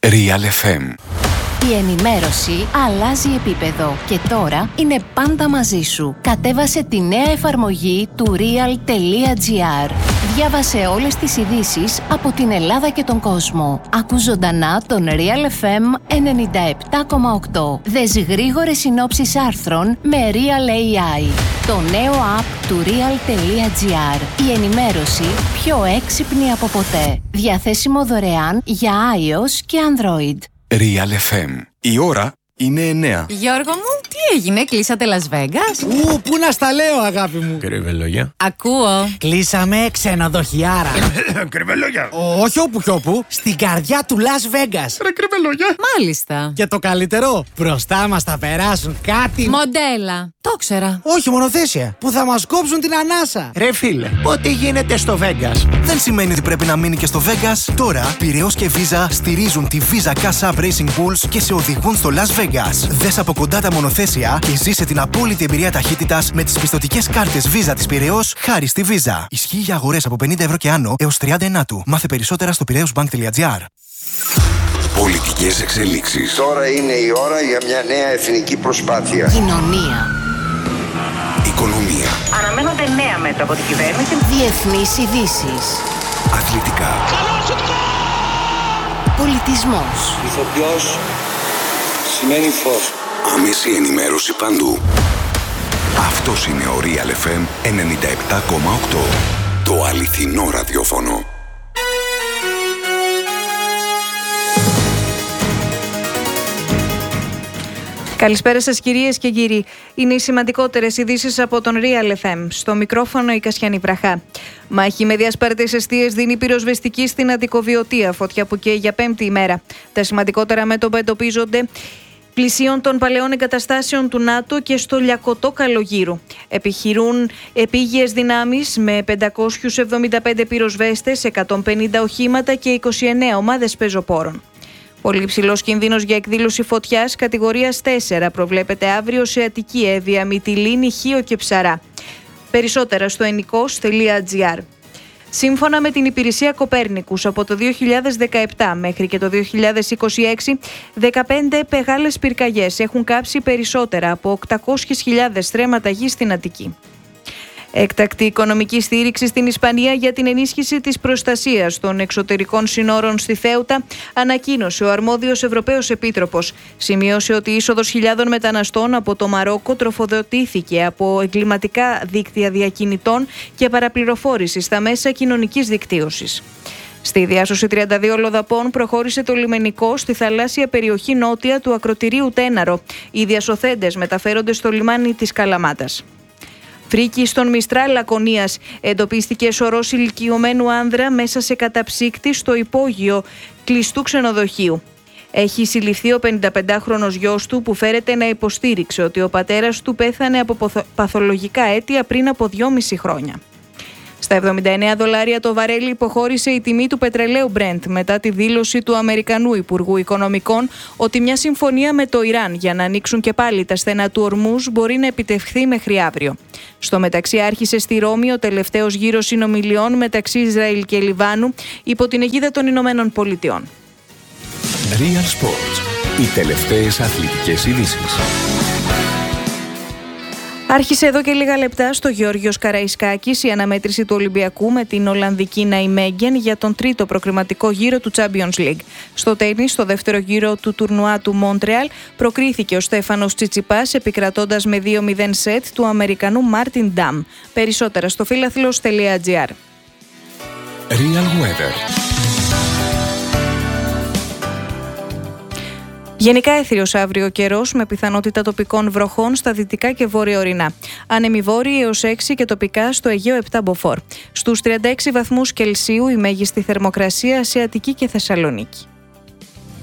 Real FM. Η ενημέρωση αλλάζει επίπεδο και τώρα είναι πάντα μαζί σου. Κατέβασε τη νέα εφαρμογή του Real.gr. Διάβασε όλες τις ειδήσεις από την Ελλάδα και τον κόσμο. Ακού ζωντανά τον Real FM 97,8. Δες γρήγορες συνόψεις άρθρων με Real AI. Το νέο app του Real.gr. Η ενημέρωση πιο έξυπνη από ποτέ. Διαθέσιμο δωρεάν για iOS και Android. Real FM. Η ώρα είναι 9. Γιώργο μου, τι έγινε, κλείσατε Las Vegas? Πού να στα λέω, αγάπη μου. Κρυβελόγια. Ακούω. Κλείσαμε ξενοδοχιάρα. Κρυβελόγια. Όχι όπου κι όπου, στην καρδιά του Las Vegas. Ρε κρυβελόγια. Μάλιστα. Και το καλύτερο, μπροστά μας θα περάσουν κάτι. Μοντέλα. Το ξέρα. Όχι, μονοθέσια. Που θα μας κόψουν την ανάσα. Ρε φίλε, ό,τι γίνεται στο Vegas δεν σημαίνει ότι πρέπει να μείνει και στο Vegas. Τώρα, Πειραιώς και Visa στηρίζουν τη Visa Cash App Racing Bulls και σε οδηγούν στο Las Vegas. Δες από κοντά τα μονοθέσια και ζήσε την απόλυτη εμπειρία ταχύτητας με τις πιστωτικές κάρτες Visa της Πειραιώς χάρη στη Visa. Ισχύει για αγορές από 50 ευρώ και άνω έως 39. Μάθε περισσότερα στο piraeusbank.gr. Πολιτικές εξελίξεις. Τώρα είναι η ώρα για μια νέα εθνική προσπάθεια. Κοινωνία. Οικονομία. Αναμένονται νέα μέτρα από την κυβέρνηση. Διεθνείς ειδήσεις. Αθλητικά. Πολιτισμός. Ηθοποιός σημαίνει φως. Άμεση ενημέρωση παντού. Αυτός είναι ο Real FM 97,8. Το αληθινό ραδιόφωνο. Καλησπέρα σας κυρίες και κύριοι. Είναι οι σημαντικότερες ειδήσεις από τον Real FM. Στο μικρόφωνο η Κασιανή Βραχά. Μάχη με διασπάρτες εστίες δίνει πυροσβεστική στην Αττικοβιωτία, φωτιά που καίει για πέμπτη ημέρα. Τα σημαντικότερα μέτωπα εντοπίζονται πλησίων των παλαιών εγκαταστάσεων του ΝΑΤΟ και στο Λιακωτό Καλογύρου. Επιχειρούν επίγειες δυνάμεις με 575 πυροσβέστες, 150 οχήματα και 29 ομάδες πεζοπόρων. Πολύ υψηλός κινδύνος για εκδήλωση φωτιάς κατηγορίας 4 προβλέπεται αύριο σε Αττική, Εύβοια, Μυτιλήνη, Χίο και Ψαρά. Περισσότερα στο ennikos.gr. Σύμφωνα με την υπηρεσία Κοπέρνικους, από το 2017 μέχρι και το 2026, 15 μεγάλες πυρκαγιές έχουν κάψει περισσότερα από 800.000 στρέμματα γης στην Αττική. Έκτακτη οικονομική στήριξη στην Ισπανία για την ενίσχυση της προστασίας των εξωτερικών συνόρων στη Θέουτα, ανακοίνωσε ο αρμόδιος Ευρωπαίος Επίτροπος. Σημείωσε ότι η είσοδος χιλιάδων μεταναστών από το Μαρόκο τροφοδοτήθηκε από εγκληματικά δίκτυα διακινητών και παραπληροφόρηση στα μέσα κοινωνικής δικτύωσης. Στη διάσωση 32 λοδαπών προχώρησε το λιμενικό στη θαλάσσια περιοχή νότια του ακροτηρίου Τέναρο. Οι διασωθέντες μεταφέρονται στο λιμάνι της Καλαμάτας. Φρίκη στον Μιστράλ Λακωνίας. Εντοπίστηκε σωρός ηλικιωμένου άνδρα μέσα σε καταψύκτη στο υπόγειο κλειστού ξενοδοχείου. Έχει συλληφθεί ο 55χρονος γιος του που φέρεται να υποστήριξε ότι ο πατέρας του πέθανε από παθολογικά αίτια πριν από 2,5 χρόνια. Στα $79 το βαρέλι υποχώρησε η τιμή του πετρελαίου Brent μετά τη δήλωση του Αμερικανού Υπουργού Οικονομικών ότι μια συμφωνία με το Ιράν για να ανοίξουν και πάλι τα στενά του Ορμούζ μπορεί να επιτευχθεί μέχρι αύριο. Στο μεταξύ άρχισε στη Ρώμη ο τελευταίος γύρος συνομιλιών μεταξύ Ισραήλ και Λιβάνου υπό την αιγίδα των Ηνωμένων Πολιτειών. Real Sports. Οι τελευταίες αθλητικές ειδήσεις. Άρχισε εδώ και λίγα λεπτά στο Γεώργιος Καραϊσκάκης η αναμέτρηση του Ολυμπιακού με την Ολλανδική Ναϊμέγγεν για τον τρίτο προκριματικό γύρο του Champions League. Στο τένις, στο δεύτερο γύρο του τουρνουά του Μόντρεαλ, προκρίθηκε ο Στέφανος Τσιτσιπάς επικρατώντας με 2-0 σετ του Αμερικανού Μάρτιν Νταμ. Περισσότερα στο philathlos.gr. Real Weather. Γενικά έθριος αύριο καιρός με πιθανότητα τοπικών βροχών στα δυτικά και βόρεια-ορεινά. Άνεμοι βόρειοι έως 6 και τοπικά στο Αιγαίο 7 μποφόρ. Στους 36 βαθμούς Κελσίου η μέγιστη θερμοκρασία σε Αττική και Θεσσαλονίκη.